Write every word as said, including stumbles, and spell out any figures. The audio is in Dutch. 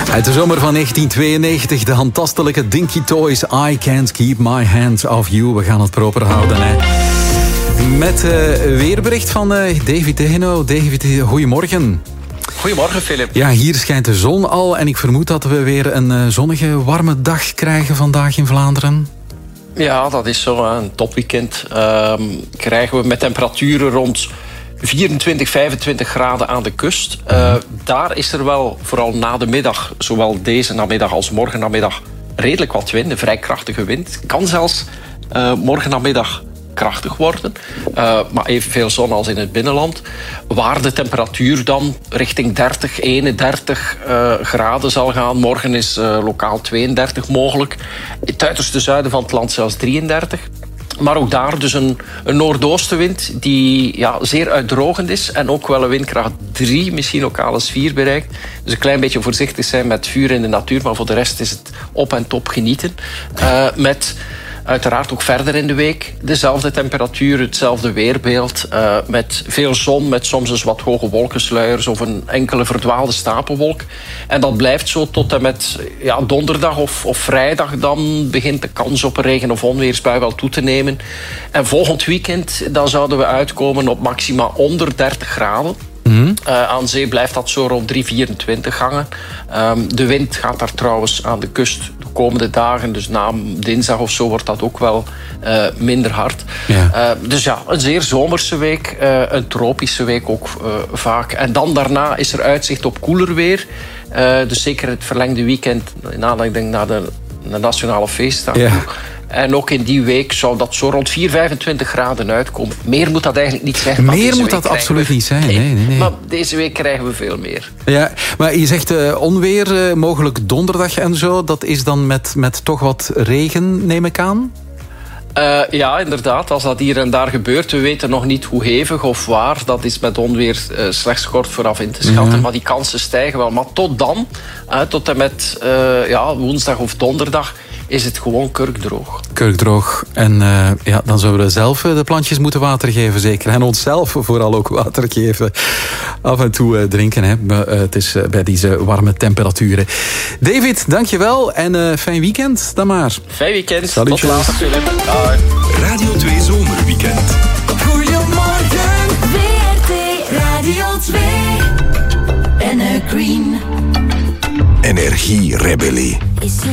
Uit de zomer van negentien tweeënnegentig, de handtastelijke Dinky Toys, I Can't Keep My Hands Off You. We gaan het proper houden, hè. Met uh, weerbericht van uh, David Deno. David, goedemorgen. Goedemorgen, Filip. Ja, hier schijnt de zon al en ik vermoed dat we weer een uh, zonnige, warme dag krijgen vandaag in Vlaanderen. Ja, dat is zo. Een topweekend uh, krijgen we met temperaturen rond vierentwintig, vijfentwintig graden aan de kust. Uh, daar is er wel, vooral na de middag, zowel deze namiddag als morgen namiddag, redelijk wat wind, een vrij krachtige wind. Kan zelfs uh, morgen namiddag krachtig worden, uh, maar evenveel zon als in het binnenland. Waar de temperatuur dan richting dertig, eenendertig uh, graden zal gaan. Morgen is uh, lokaal tweeëndertig mogelijk. In het uiterste zuiden van het land zelfs drieëndertig. Maar ook daar dus een, een noordoostenwind die ja, zeer uitdrogend is. En ook wel een windkracht drie, misschien lokaal eens vier bereikt. Dus een klein beetje voorzichtig zijn met vuur in de natuur. Maar voor de rest is het op en top genieten. Uh, met uiteraard ook verder in de week dezelfde temperatuur, hetzelfde weerbeeld. Uh, met veel zon, met soms eens wat hoge wolkensluiers of een enkele verdwaalde stapelwolk. En dat blijft zo tot en met ja, donderdag of, of vrijdag. Dan begint de kans op een regen- of onweersbui wel toe te nemen. En volgend weekend dan zouden we uitkomen op maxima onder dertig graden. Mm-hmm. Uh, aan zee blijft dat zo rond drie, vierentwintig hangen. Um, de wind gaat daar trouwens aan de kust de komende dagen, dus na dinsdag of zo, wordt dat ook wel uh, minder hard. Ja. Uh, dus ja, een zeer zomerse week, uh, een tropische week ook uh, vaak. En dan daarna is er uitzicht op koeler weer. Uh, dus zeker het verlengde weekend, na, ik denk na de, de nationale feestdagen. Ja. En ook in die week zou dat zo rond vier, vijfentwintig graden uitkomen. Meer moet dat eigenlijk niet zijn. Meer moet dat absoluut we... niet zijn. Nee, nee, nee. Maar deze week krijgen we veel meer. Ja, maar je zegt uh, onweer, uh, mogelijk donderdag en zo. Dat is dan met, met toch wat regen, neem ik aan? Uh, ja, inderdaad. Als dat hier en daar gebeurt, we weten nog niet hoe hevig of waar. Dat is met onweer uh, slechts kort vooraf in te schatten. Mm-hmm. Maar die kansen stijgen wel. Maar tot dan, uh, tot en met uh, ja, woensdag of donderdag, is het gewoon kurkdroog. Kurkdroog. En uh, ja, dan zouden we zelf de plantjes moeten water geven, zeker. En onszelf vooral ook water geven. Af en toe uh, drinken, hè. Maar, uh, het is uh, bij deze warme temperaturen. David, dankjewel. En uh, fijn weekend dan maar. Fijn weekend. Salutjes. Tot later, Filip. Radio twee Zomerweekend. Goedemorgen. W R T Radio twee. En Green. Energierebellie.